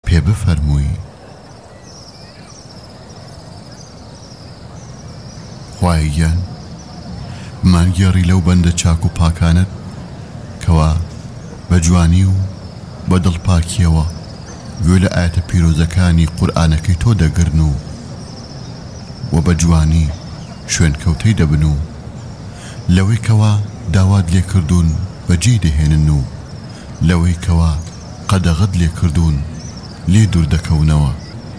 پێ بفەرمووی خوای گیان مانگێڕی لەو بەندە چاک و پاکانت کەوا بە جوانی و بە دڵپاکیەوە گوێ لە ئاەتە پیرۆزەکانی قورئانەکەی تۆ دەگرن و بە جوانی شوێن کەوتەی دەبن و لەوەی کەوا داوات لێ کردوون بەجێ دەهێنن و لەوەی کەوا قەدەغەت لێ کردوون لێ دوور دەکەونەوە.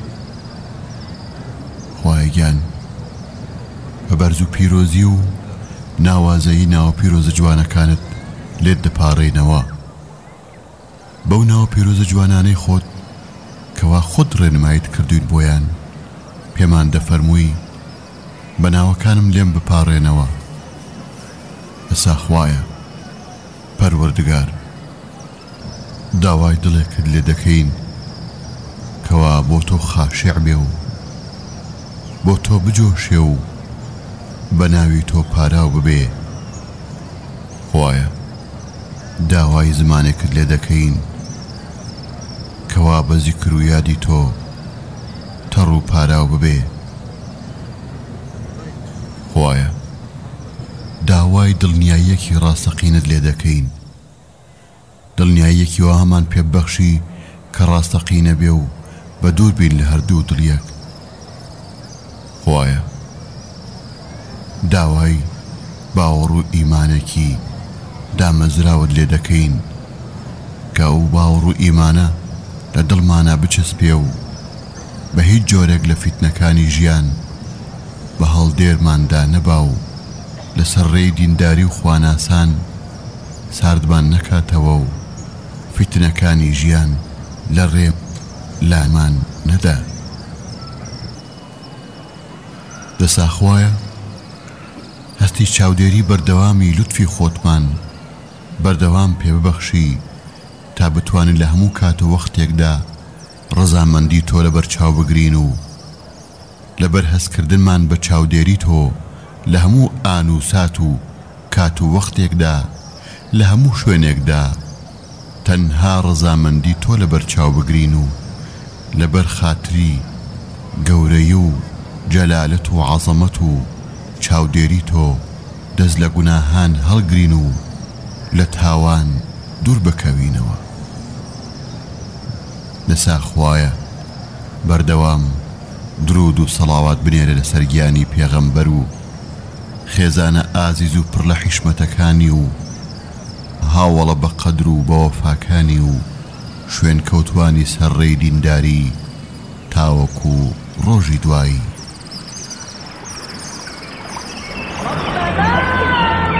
خوای گیان بە بەرز و پیرۆزی و ناوازەیی ناوە پیرۆزە جوانەکانت لێت دەپاڕێنەوە بەو ناوە پیرۆزە جوانانەی خۆت کەوا خۆت ڕێنمایت کردوین بۆیان پێمان دەفەرمووی بە ناوەکانم لێم بپاڕێنەوە. ئەسا خوایە پەروەردگار داوای دڵێکت لێ دەکەین کەوا بۆ تۆ خاشع بێ و بۆ تۆ بجۆشێ و بە ناوی تۆ پاراو ببێ. خوایە داوای زمانێکت لێ دەکەین کەوا بە زیکر و یادی تۆ تەڕ و پاراو ببێ. خوایە داوای دڵنیاییەکی ڕاستەقینت لێ دەکەین، دڵنیاییەکی وا هەمان پێبەخشی کە ڕاستەقینە بێ و بە دوور بین لە هەردوو دڵیەک. خوایە داوای باوەڕ و ئیمانێکی دامەزراوت لێ دەکەین کە ئەو باوەڕ و ئیمانە لە دڵمانە بچەسپێ و بە هیچ جۆرێک لە فیتنەکانی ژیان بە هەڵدێرماندا نەبا و لەسەر ڕێی دینداری و خواناسان ساردمان نەکاتەوە و فیتنەکانی ژیان لە ڕێ لامان نەدا. دەسا خوایە هەستی چاودێری بەردەوامی لوتفی خۆتمان بەردەوام پێ ببەخشی تا بتوانین لە هەموو کات و وەختێکدا ڕەزامەندی تۆ لەبەر چاو بگرین و لەبەر هەستکردنمان بە چاودێری تۆ لە هەموو ئان و سات و کات و وەختێکدا لە هەموو شوێنێکدا تەنها ڕەزامەندی تۆ لەبەر چاو بگرین و لەبەر خاتری گەورەی و جەلالەت و عەزەمەت و چاودێری تۆ دەست لە گوناهان هەڵگرین و لە تاوان دوور بکەوینەوە. دەسا خوایە بەردەوام درود و سەڵاوات بنێرە لەسەر گیانی پێغەمبەر و خێزانە ئازیز و پڕ لە حیشمەتەکانی و هاوڵە بە قەدر و بە وەفاکانی و شوێن کەوتوانی سەرڕێی دینداری تاوەکو ڕۆژی دوایی.